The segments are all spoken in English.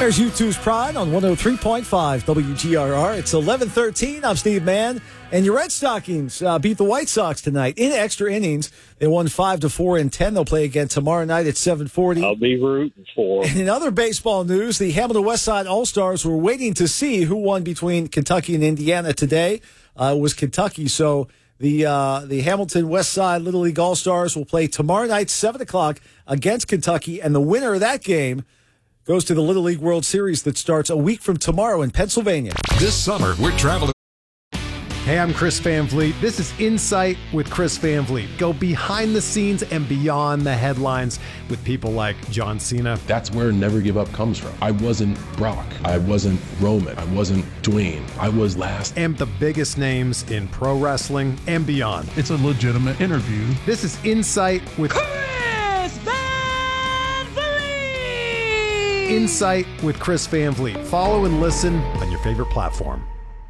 There's U2's Pride on 103.5 WGRR. It's 11:13. I'm Steve Mann. And your Red Stockings beat the White Sox tonight in extra innings. They won 5-4 in 10. They'll play again tomorrow night at 7:40. I'll be rooting for them. And in other baseball news, the Hamilton Westside All-Stars were waiting to see who won between Kentucky and Indiana today. It was Kentucky, so the Hamilton Westside Little League All-Stars will play tomorrow night, 7 o'clock, against Kentucky, and the winner of that game goes to the Little League World Series that starts a week from tomorrow in Pennsylvania. This summer, we're traveling. Hey, I'm Chris Van Vliet. This is Insight with Chris Van Vliet. Go behind the scenes and beyond the headlines with people like John Cena. That's where Never Give Up comes from. I wasn't Brock. I wasn't Roman. I wasn't Dwayne. I was last. And the biggest names in pro wrestling and beyond. It's a legitimate interview. This is Insight with Chris Van Vliet. Insight with Chris Van Vliet. Follow and listen on your favorite platform.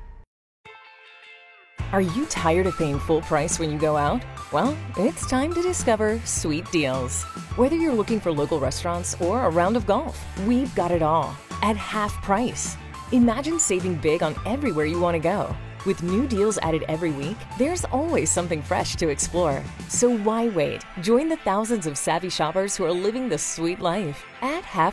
Are you tired of paying full price when you go out? Well, it's time to discover Sweet Deals. Whether you're looking for local restaurants or a round of golf, we've got it all at half price. Imagine saving big on everywhere you want to go. With new deals added every week, there's always something fresh to explore. So why wait? Join the thousands of savvy shoppers who are living the sweet life at half